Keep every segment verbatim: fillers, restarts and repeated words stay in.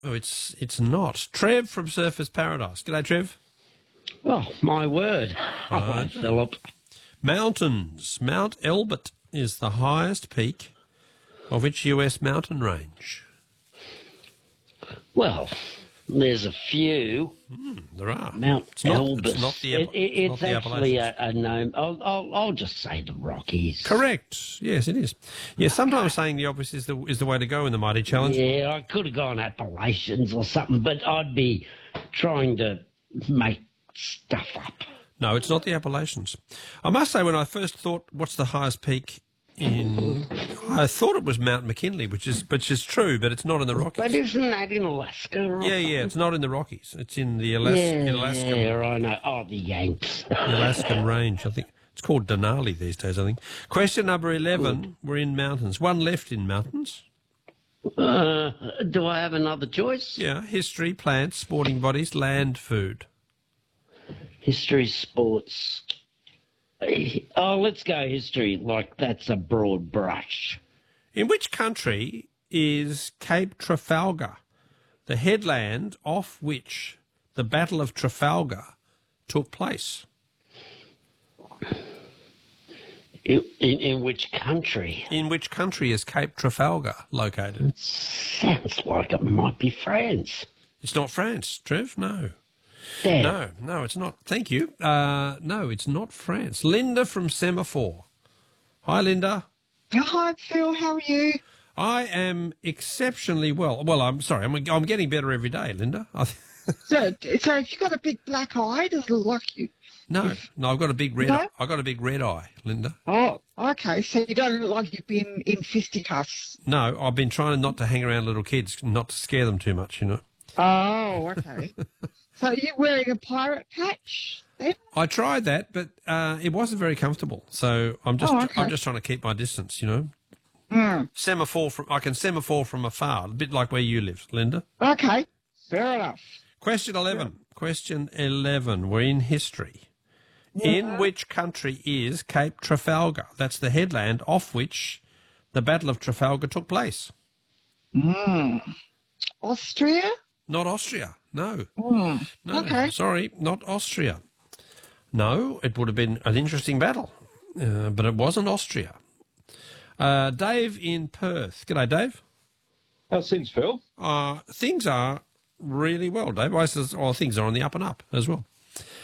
Oh, it's it's not. Trev from Surfers Paradise. G'day, Trev. Oh, my word. Hello, Philip. Mountains. Mount Elbert is the highest peak of which U S mountain range? Well, there's a few. Mm, there are. Mount it's not, Elbert. It's, not the, it, it, it's, it's actually a, a name. I'll, I'll, I'll just say the Rockies. Correct. Yes, it is. Yeah, sometimes saying the opposite is the, is the way to go in the Mighty Challenge. Yeah, I could have gone Appalachians or something, but I'd be trying to make stuff up. No, it's not the Appalachians. I must say, when I first thought, what's the highest peak in... I thought it was Mount McKinley, which is which is true, but it's not in the Rockies. But isn't that in Alaska? Or yeah, yeah, it's not in the Rockies. It's in the Alas- yeah, Alaskan... Yeah, I know. Oh, the Yanks. the Alaskan range, I think. It's called Denali these days, I think. Question number eleven, Good. We're in mountains. One left in mountains. Uh, do I have another choice? Yeah, history, plants, sporting bodies, land, food. History, sports. Oh, let's go history, like that's a broad brush. In which country is Cape Trafalgar, the headland off which the Battle of Trafalgar took place? In, in, in which country? In which country is Cape Trafalgar located? It sounds like it might be France. It's not France, Trev, no. Damn. No, no, it's not. Thank you. Uh, no, it's not France. Linda from Semaphore. Hi, Linda. Hi, Phil. How are you? I am exceptionally well. Well, I'm sorry. I'm, I'm getting better every day, Linda. so, so if you've got a big black eye, does it look like you? No, no, I've got a big red. No? Eye. I've got a big red eye, Linda. Oh, okay. So you don't look like you've been in fisticuffs. No, I've been trying not to hang around little kids, not to scare them too much, you know. Oh, okay. So you're wearing a pirate patch then? I tried that, but uh, it wasn't very comfortable. So I'm just, oh, okay. I'm just trying to keep my distance, you know. Mm. Semaphore from, I can semaphore from afar, a bit like where you live, Linda. Okay, fair enough. Question eleven. Yeah. Question eleven. We're in history. Yeah. In which country is Cape Trafalgar? That's the headland off which the Battle of Trafalgar took place. Mm. Austria? Not Austria, no. Mm. no. Okay. Sorry, not Austria. No, it would have been an interesting battle, uh, but it wasn't Austria. Uh, Dave in Perth. G'day, Dave. How's things, Phil? Uh, things are really well, Dave. I says, oh, things are on the up and up as well.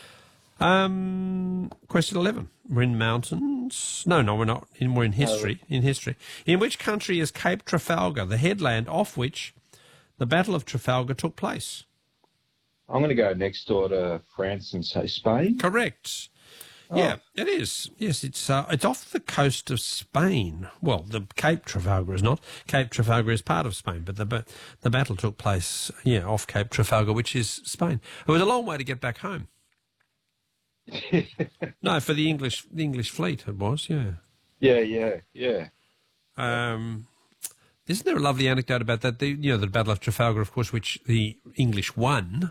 Um, question eleven. We're in mountains. No, no, we're not. In, we're in history. In history. In which country is Cape Trafalgar, the headland off which the Battle of Trafalgar took place? I'm going to go next door to France and say Spain. Correct. Oh. Yeah, it is. Yes, it's uh, it's off the coast of Spain. Well, the Cape Trafalgar is not. Cape Trafalgar is part of Spain, but the the battle took place, yeah, off Cape Trafalgar, which is Spain. It was a long way to get back home. No, for the English the English fleet it was, yeah. Yeah, yeah, yeah. Um, isn't there a lovely anecdote about that? The, you know, the Battle of Trafalgar, of course, which the English won.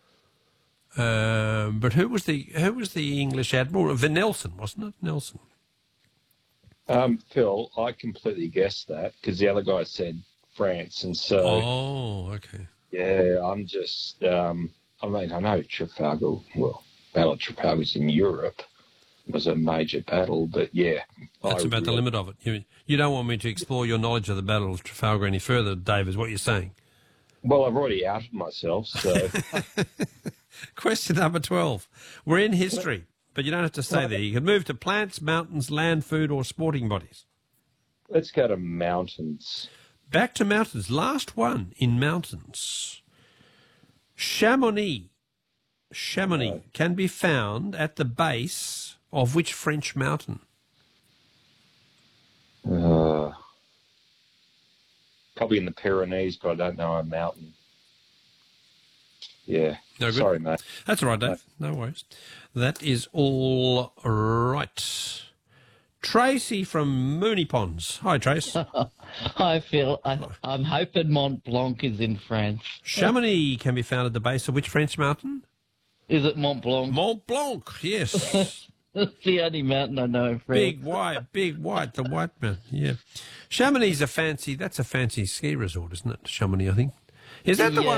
Um, but who was the who was the English admiral? The Nelson, wasn't it? Nelson. Um, Phil, I completely guessed that because the other guy said France, and so. Oh, okay. Yeah, I'm just. Um, I mean, I know Trafalgar. Well, Battle of Trafalgar's in Europe. It was a major battle, but yeah. That's I about really, the limit of it. You you don't want me to explore your knowledge of the Battle of Trafalgar any further, Dave, is what you're saying. Well, I've already outed myself, so. Question number twelve. We're in history, but you don't have to stay there. You can move to plants, mountains, land, food, or sporting bodies. Let's go to mountains. Back to mountains. Last one in mountains. Chamonix. Chamonix oh. can be found at the base of which French mountain? Uh, probably in the Pyrenees, but I don't know a mountain. Yeah. No good. Sorry, mate. That's all right, Dave. No worries. That is all right. Tracy from Mooney Ponds. Hi, Trace. Hi, Phil. I, I'm hoping Mont Blanc is in France. Chamonix can be found at the base of which French mountain? Is it Mont Blanc? Mont Blanc, yes. It's the only mountain I know in France. Big white, big white, the white mountain, yeah. Chamonix is a fancy, that's a fancy ski resort, isn't it? Chamonix, I think. Is that the yeah. one?